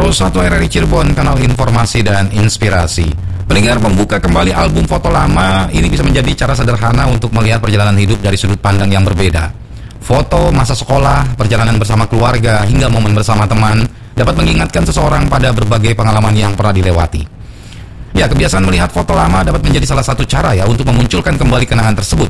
101 RRI Cirebon, kanal informasi dan inspirasi. Pendengar, membuka kembali album foto lama ini bisa menjadi cara sederhana untuk melihat perjalanan hidup dari sudut pandang yang berbeda. Foto masa sekolah, perjalanan bersama keluarga, hingga momen bersama teman dapat mengingatkan seseorang pada berbagai pengalaman yang pernah dilewati. Ya, kebiasaan melihat foto lama dapat menjadi salah satu cara ya untuk memunculkan kembali kenangan tersebut.